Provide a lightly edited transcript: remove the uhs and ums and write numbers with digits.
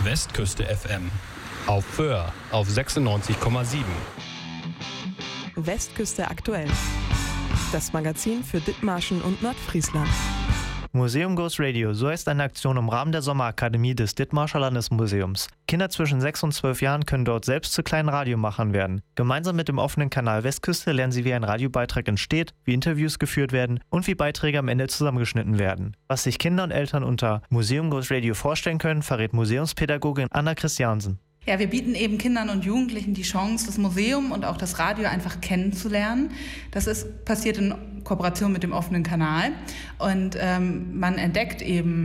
Westküste FM. Auf Föhr auf 96,7. Westküste aktuell. Das Magazin für Dithmarschen und Nordfriesland. Museum Goes Radio, so heißt eine Aktion im Rahmen der Sommerakademie des Dithmarscher Landesmuseums. Kinder zwischen 6 und 12 Jahren können dort selbst zu kleinen Radiomachern werden. Gemeinsam mit dem offenen Kanal Westküste lernen sie, wie ein Radiobeitrag entsteht, wie Interviews geführt werden und wie Beiträge am Ende zusammengeschnitten werden. Was sich Kinder und Eltern unter Museum Goes Radio vorstellen können, verrät Museumspädagogin Anna Christiansen. Ja, wir bieten eben Kindern und Jugendlichen die Chance, das Museum und auch das Radio einfach kennenzulernen. Das passiert in Kooperation mit dem offenen Kanal und man entdeckt eben